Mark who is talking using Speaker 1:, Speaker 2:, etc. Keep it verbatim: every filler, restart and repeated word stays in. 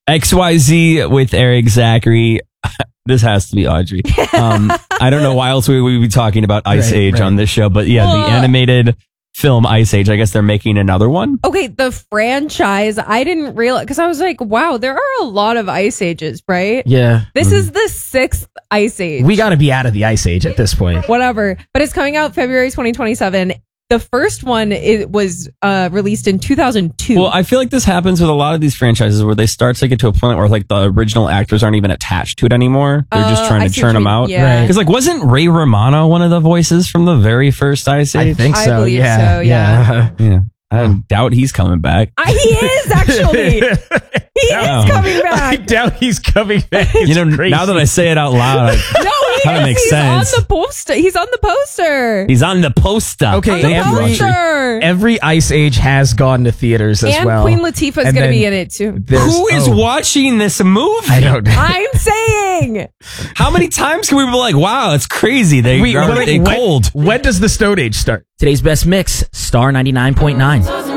Speaker 1: X Y Z with Eric Zachary. This has to be Audrey. Um, I don't know why else we would be talking about Ice
Speaker 2: Right,
Speaker 1: Age
Speaker 2: right.
Speaker 1: on this show, but yeah,
Speaker 3: Well,
Speaker 1: the animated film Ice Age. I guess they're making another one.
Speaker 3: Okay, the franchise, I didn't realize, because I was like, wow, there are a lot of Ice Ages, right?
Speaker 2: Yeah.
Speaker 3: This is the sixth Ice Age.
Speaker 2: We got to be out of the Ice Age at this point.
Speaker 3: Whatever. But it's coming out February twenty twenty-seven. The first one it was uh, released in two thousand two.
Speaker 1: Well, I feel like this happens with a lot of these franchises where they start to get to a point where like the original actors aren't even attached to it anymore. They're just
Speaker 3: Uh,
Speaker 1: trying
Speaker 3: I
Speaker 1: to
Speaker 3: see
Speaker 1: churn
Speaker 3: what you
Speaker 1: them
Speaker 3: mean.
Speaker 1: out.
Speaker 3: Yeah.
Speaker 1: Because like, wasn't Ray Romano one of the voices from the very first Ice Age?
Speaker 2: I think
Speaker 3: I
Speaker 2: so.
Speaker 3: believe
Speaker 2: yeah.
Speaker 3: so, yeah.
Speaker 1: Yeah. I doubt he's coming back.
Speaker 3: I, he is actually. He
Speaker 1: Oh.
Speaker 3: is coming
Speaker 2: I
Speaker 3: back.
Speaker 2: doubt he's coming back.
Speaker 1: You know, now that I say it out loud, I-
Speaker 3: No, he
Speaker 1: Kinda
Speaker 3: is.
Speaker 1: makes
Speaker 3: He's
Speaker 1: sense.
Speaker 3: on the poster. He's on the poster.
Speaker 1: he's on the poster.
Speaker 2: Okay,
Speaker 3: on the
Speaker 1: Thank you, Audrey.
Speaker 3: poster.
Speaker 2: every Ice Age has gone to theaters as
Speaker 3: And
Speaker 2: well.
Speaker 3: Queen Latifah's
Speaker 2: And
Speaker 3: going to
Speaker 2: then
Speaker 3: be in it too.
Speaker 2: there's-
Speaker 1: Who is
Speaker 2: oh,
Speaker 1: watching this movie?
Speaker 2: I don't know.
Speaker 3: I'm saying.
Speaker 1: How many times can we be like, wow, it's crazy. They
Speaker 2: Wait,
Speaker 1: are
Speaker 2: wait,
Speaker 1: they
Speaker 2: when-
Speaker 1: cold.
Speaker 2: When does the Stone Age start?
Speaker 4: Today's best mix, Star ninety-nine point nine.